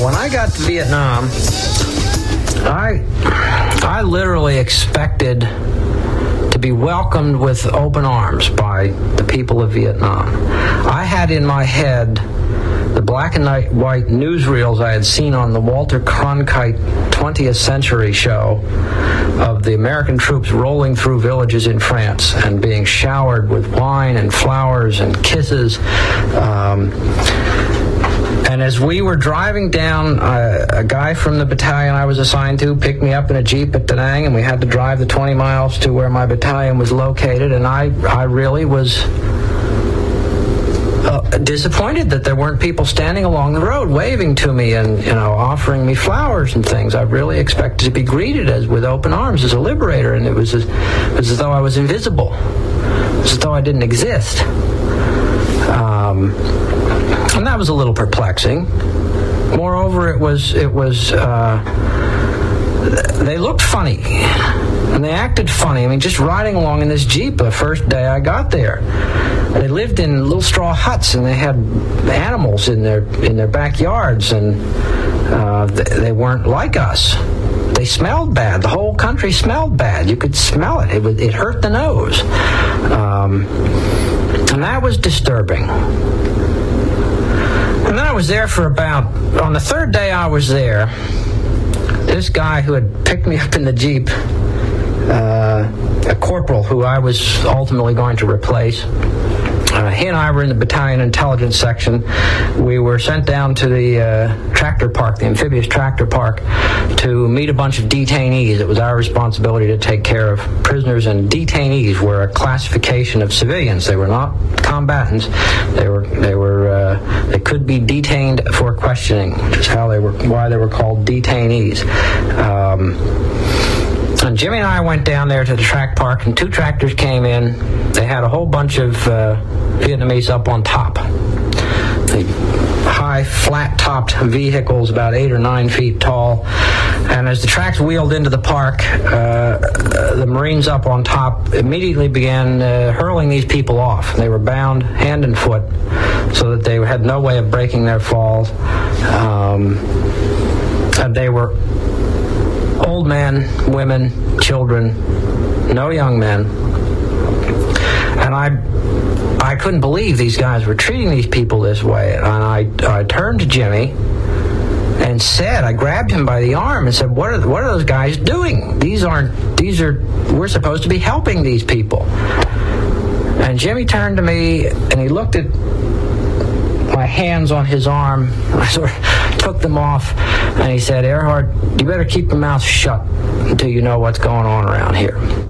when I got to Vietnam, I literally expected to be welcomed with open arms by the people of Vietnam. I had in my head the black and white newsreels I had seen on the Walter Cronkite 20th Century show of the American troops rolling through villages in France and being showered with wine and flowers and kisses. And as we were driving down, a guy from the battalion I was assigned to picked me up in a Jeep at Da Nang, and we had to drive the 20 miles to where my battalion was located, and I really was disappointed that there weren't people standing along the road waving to me and, offering me flowers and things. I really expected to be greeted with open arms as a liberator, and it was as though I was invisible. It was as though I didn't exist. And that was a little perplexing. Moreover, it was they looked funny, and they acted funny. I mean, just riding along in this Jeep the first day I got there. They lived in little straw huts, and they had animals in their backyards, and they weren't like us. They smelled bad. The whole country smelled bad. You could smell it. It hurt the nose. And that was disturbing. And then I was there for on the third day I was there, this guy who had picked me up in the Jeep, a corporal who I was ultimately going to replace, he and I were in the battalion intelligence section. We were sent down to the tractor park, the amphibious tractor park, to meet a bunch of detainees. It was our responsibility to take care of prisoners, and detainees were a classification of civilians. They were not combatants. They could be detained for questioning, which is why they were called detainees. And Jimmy and I went down there to the track park, and two tractors came in. They had a whole bunch of Vietnamese up on top. High, flat-topped vehicles, about 8 or 9 feet tall. And as the tracks wheeled into the park, the Marines up on top immediately began hurling these people off. They were bound hand and foot so that they had no way of breaking their falls. And they were old men, women, children, no young men. And I couldn't believe these guys were treating these people this way. And I turned to Jimmy and I grabbed him by the arm and said, what are those guys doing? We're supposed to be helping these people. And Jimmy turned to me and he looked at my hands on his arm. I sort of took them off, and he said, Earhart, you better keep your mouth shut until you know what's going on around here.